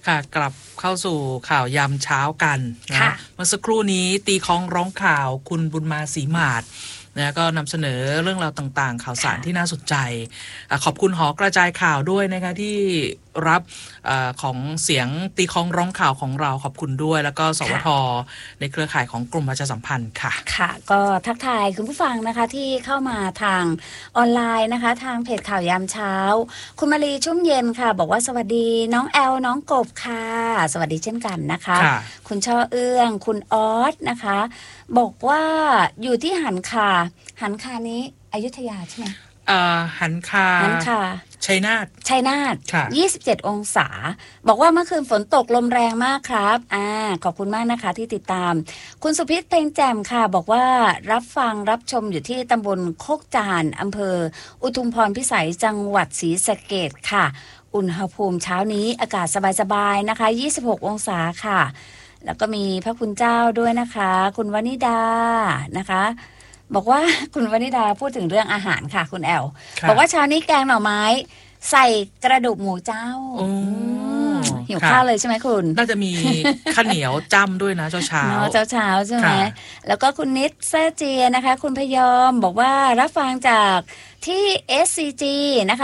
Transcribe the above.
ค่ะกลับเข้าสู่ข่าวยามเช้ากันนะเมื่อสักครู่นี้ตีคล้องร้องข่าวคุณบุญมาศรีมาศนะก็นำเสนอเรื่องราวต่างๆข่าวสารที่น่าสนใจขอบคุณหอกระจายข่าวด้วยนะคะที่รับของเสียงตีคล้องร้องข่าวของเราขอบคุณด้วยแล้วก็สวทในเครือข่ายของกลุ่มประชาสัมพันธ์ค่ะค่ะก็ทักทายคุณผู้ฟังนะคะที่เข้ามาทางออนไลน์นะคะทางเพจข่าวยามเช้าคุณมารีชุ่มเย็นค่ะบอกว่าสวัสดีน้องแอลน้องกบค่ะสวัสดีเช่นกันนะคะคุณช่อเอื้องคุณออสนะคะบอกว่าอยู่ที่หันคานี้อยุธยาใช่ไหมหันคาชัยนาท 27 องศาบอกว่าเมื่อคืนฝนตกลมแรงมากครับขอบคุณมากนะคะที่ติดตามคุณสุพิษเพลงแจ่มค่ะบอกว่ารับชมอยู่ที่ตำบลโคกจานอำเภออุทุมพรพิสัยจังหวัดศรีสะเกษค่ะอุณหภูมิเช้านี้อากาศสบายๆนะคะ26 องศาค่ะแล้วก็มีพระคุณเจ้าด้วยนะคะคุณวนิดานะคะบอกว่าคุณวนิดาพูดถึงเรื่องอาหารค่ะคุณแอลบอกว่าเช้านี้แกงหน่อไม้ใส่กระดูกหมูเจ้าหิวข้าวเลยใช่ไหมคุณน่าจะมีข้าวเหนียวจ้ำด้วยนะเช้าใช่ไหมแล้วก็คุณนิดแซ่เจียนะคะคุณพยอมบอกว่ารับฟังจากที่ SCG นะคะ